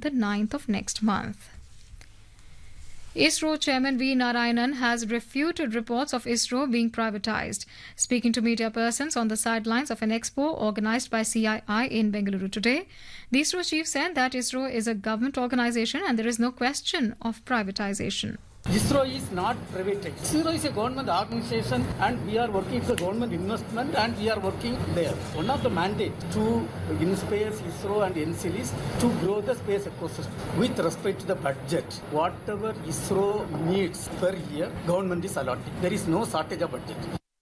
the 9th of next month. ISRO Chairman V. Narayanan has refuted reports of ISRO being privatized. Speaking to media persons on the sidelines of an expo organized by CII in Bengaluru today, the ISRO chief said that ISRO is a government organization and there is no question of privatization. ISRO is not privatized. ISRO is a government organization and we are working for government investment and we are working there. One of the mandates to InSpace, ISRO and NCL is to grow the space ecosystem with respect to the budget. Whatever ISRO needs per year, government is allotting. There is no shortage of budget.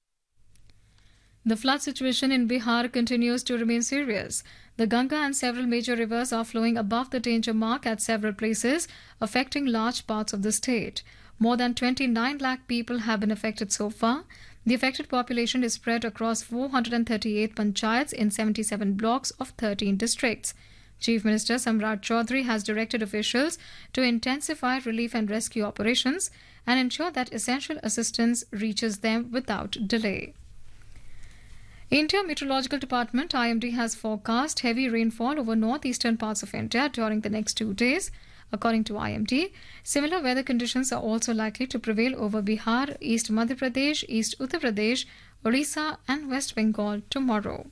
The flood situation in Bihar continues to remain serious. The Ganga and several major rivers are flowing above the danger mark at several places, affecting large parts of the state. More than 29 lakh people have been affected so far. The affected population is spread across 438 panchayats in 77 blocks of 13 districts. Chief Minister Samrat Chaudhary has directed officials to intensify relief and rescue operations and ensure that essential assistance reaches them without delay. India Meteorological Department IMD has forecast heavy rainfall over northeastern parts of India during the next 2 days. According to IMD, similar weather conditions are also likely to prevail over Bihar, East Madhya Pradesh, East Uttar Pradesh, Orissa and West Bengal tomorrow.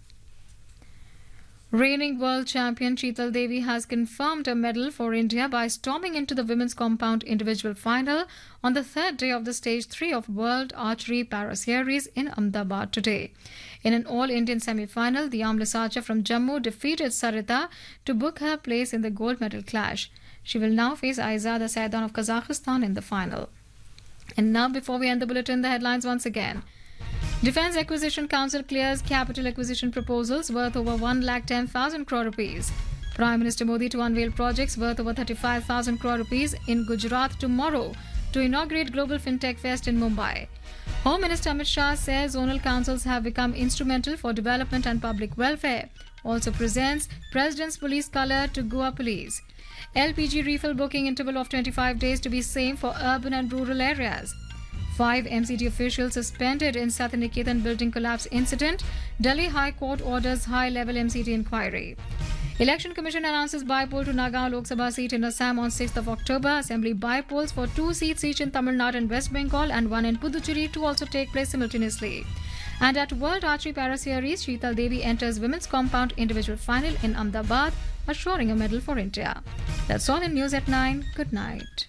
Reigning world champion Sheetal Devi has confirmed a medal for India by storming into the women's compound individual final on the third day of the Stage 3 of World Archery Para Series in Ahmedabad today. In an all-Indian semi-final, the armless archer from Jammu defeated Sarita to book her place in the gold medal clash. She will now face Aizada Saidan of Kazakhstan in the final. And now, before we end the bulletin, the headlines once again. Defence Acquisition Council clears capital acquisition proposals worth over 1,10,000 crore rupees. Prime Minister Modi to unveil projects worth over 35,000 crore rupees in Gujarat tomorrow to inaugurate Global FinTech Fest in Mumbai. Home Minister Amit Shah says zonal councils have become instrumental for development and public welfare. Also presents President's Police Colour to Goa Police. LPG refill booking interval of 25 days to be same for urban and rural areas. 5 MCD officials suspended in Satyaniketan building collapse incident. Delhi High Court orders high-level MCD inquiry. Election Commission announces by-poll to Nagaon Lok Sabha seat in Assam on 6th of October. Assembly by-polls for 2 seats each in Tamil Nadu and West Bengal and 1 in Puducherry to also take place simultaneously. And at World Archery Para Series, Sheetal Devi enters women's compound individual final in Ahmedabad, assuring a medal for India. That's all in News at 9. Good night.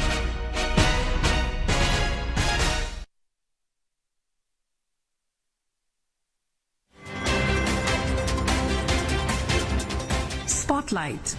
Spotlight.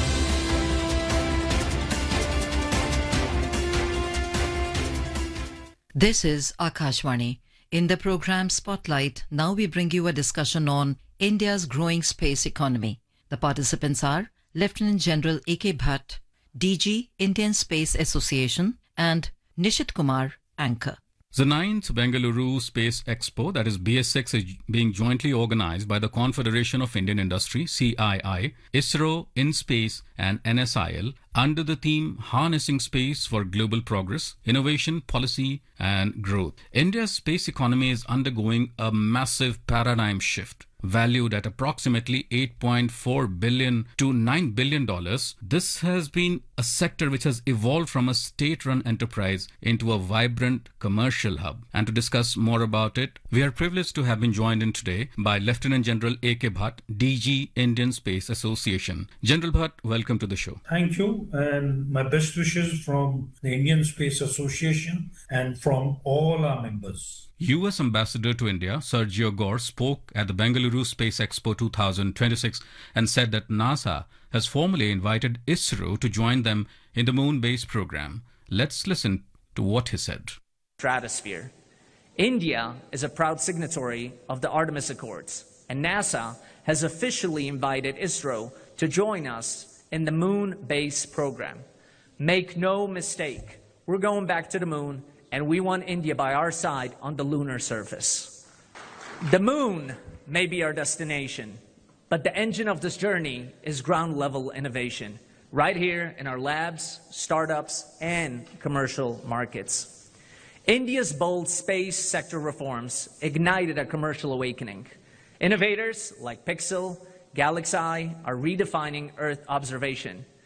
This is Akashvani. In the program Spotlight, now we bring you a discussion on India's growing space economy. The participants are Lieutenant General A.K. Bhatt, DG, Indian Space Association, and Nishit Kumar, anchor. The 9th Bengaluru Space Expo, that is BS6, is being jointly organized by the Confederation of Indian Industry, CII, ISRO, InSpace and NSIL under the theme Harnessing Space for Global Progress, Innovation, Policy and Growth. India's space economy is undergoing a massive paradigm shift. Valued at approximately $8.4 billion to $9 billion, this has been a sector which has evolved from a state-run enterprise into a vibrant commercial hub. And to discuss more about it, we are privileged to have been joined in today by Lieutenant General A.K. Bhatt, DG, Indian Space Association. General Bhatt, welcome to the show. Thank you, and my best wishes from the Indian Space Association and from all our members. U.S. Ambassador to India, Sergio Gore, spoke at the Bengaluru Space Expo 2026 and said that NASA has formally invited ISRO to join them in the moon base program. Let's listen to what he said. Stratosphere. India is a proud signatory of the Artemis Accords, and NASA has officially invited ISRO to join us in the moon base program. Make no mistake, we're going back to the moon, and we want India by our side on the lunar surface. The moon may be our destination, but the engine of this journey is ground-level innovation, right here in our labs, startups, and commercial markets. India's bold space sector reforms ignited a commercial awakening. Innovators like Pixel, Galaxy are redefining Earth observation,